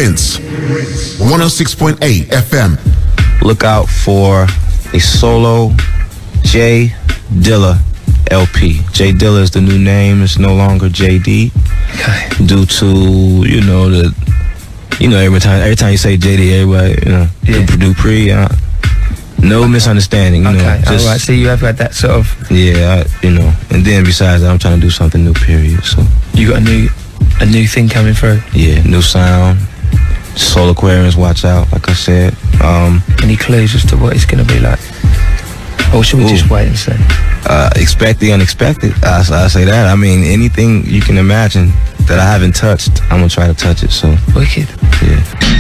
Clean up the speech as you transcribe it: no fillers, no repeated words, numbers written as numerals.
Rinse 106.8 FM. Look out for a solo J Dilla LP. J Dilla is the new name. It's no longer JD. Okay. Due to every time you say JD, everybody Dupree. No misunderstanding. Okay. All right. So you have had that sort of. Yeah. And then besides that, I'm trying to do something new. Period. So you got a new thing coming through. Yeah, new sound. Soul Aquarius, watch out. Like I said. Any clues as to what it's going to be like? Or should we just wait and see? Expect the unexpected. I say that. I mean, anything you can imagine that I haven't touched, I'm going to try to touch it. So wicked. Yeah.